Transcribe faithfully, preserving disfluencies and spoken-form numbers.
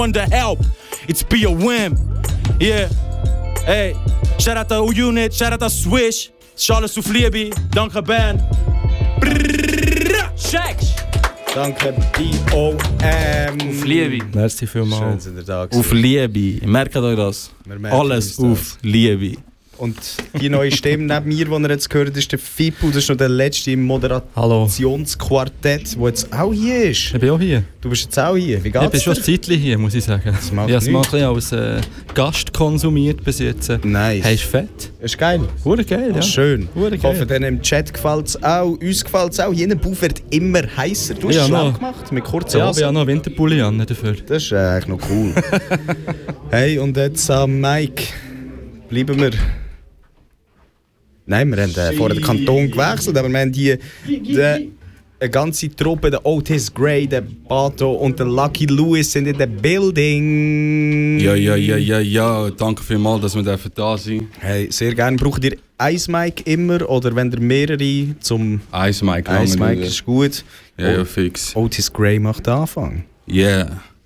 want the help. It's be a whim. Yeah. Hey, shout out to U-Unit, shout out to Swish. Charles Soufliebi, danke Ben. Shacks. Danke D O M. Auf Liebe. Merci vielmals. Schön, sind ihr da gewesen. Auf Liebe. Merkt euch das. Wir merken Alles uns das. auf Liebe. Und die neue Stimme neben mir, die ihr jetzt gehört, ist der Fippo. Das ist noch der letzte im Hallo. Moderationsquartett, der jetzt auch hier ist. Ich bin auch hier. Du bist jetzt auch hier. Wie Ich bin geht's schon dir? ein Zeitchen hier, muss ich sagen. Das macht Ich habe es mal ein nichts. bisschen als äh, Gast konsumiert bis jetzt. Nice. Hey, ist fett. Ist geil. Hure geil, ja. Schön. Hure Ich hoffe, geil. denen im Chat gefällt es auch. Uns gefällt es auch. Jener Buff wird immer heißer. Du hast Ja, es schlau noch. gemacht mit kurzen Ja, aber ich Hosen. habe noch einen Winterpulli an dafür. Das ist äh, eigentlich noch cool. Hey, und jetzt am Mike bleiben wir. Nein, wir haben äh, vorher den Kanton gewechselt, aber wir haben die, die eine ganze Truppe, der Otis Gray, der Bato und der Lucky Lewis sind in der Building. Ja, ja, ja, ja, ja. Danke vielmals, dass wir dürfen da sind. Hey, sehr gerne. Braucht ihr ein Mic immer oder wenn ihr mehrere zum Eins, Mike. ein Mic ist gut. Ja, ja, fix. Otis Gray macht den Anfang. Yeah.